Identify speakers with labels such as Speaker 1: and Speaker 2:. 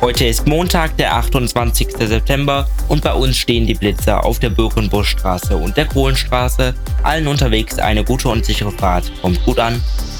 Speaker 1: Heute ist Montag, der 28. September und bei uns stehen die Blitzer auf der Birkenbuschstraße und der Kohlenstraße. Allen unterwegs eine gute und sichere Fahrt. Kommt gut an.